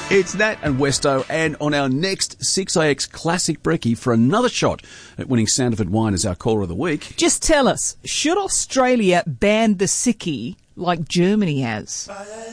It's Nat and Westo, and on our next 6IX Classic Brekkie for another shot at winning Sandifer wine as our caller of the week. Just tell us, should Australia ban the sickie like Germany has?